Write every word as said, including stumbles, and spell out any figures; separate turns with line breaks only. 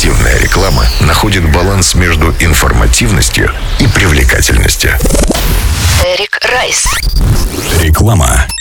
Эффективная реклама находит баланс между информативностью и привлекательностью.
Эрик Райс.
Реклама.